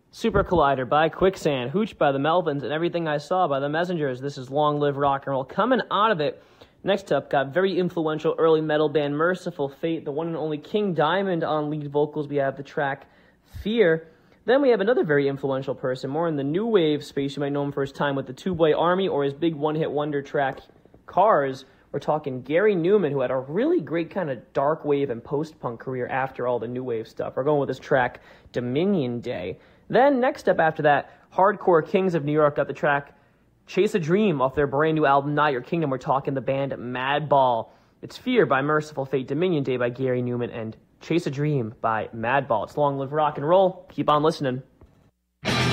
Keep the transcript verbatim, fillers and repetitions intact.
Super Collider by Quicksand, Hooch by the Melvins, and Everything I Saw by the Messengers. This is Long Live Rock and Roll. Coming out of it, next up, got very influential early metal band Merciful Fate, the one and only King Diamond on lead vocals. We have the track Fear. Then we have another very influential person, more in the new wave space. You might know him for his time with the Two Boy Army or his big one-hit wonder track Cars. We're talking Gary Newman, who had a really great kind of dark wave and post-punk career after all the new wave stuff. We're going with his track Dominion Day. Then next up after that, Hardcore Kings of New York got the track Chase a Dream off their brand new album Not Your Kingdom. We're talking the band Madball. It's Fear by Merciful Fate, Dominion Day by Gary Newman, and Chase a Dream by Madball. It's Long Live Rock and Roll. Keep on listening.